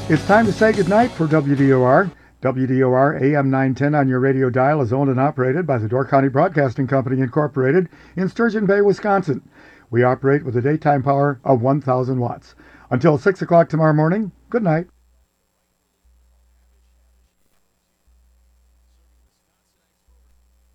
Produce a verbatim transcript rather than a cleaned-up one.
It's time to say goodnight for W D O R. W D O R A M nine ten on your radio dial is owned and operated by the Door County Broadcasting Company, Incorporated in Sturgeon Bay, Wisconsin. We operate with a daytime power of one thousand watts. Until six o'clock tomorrow morning, good night.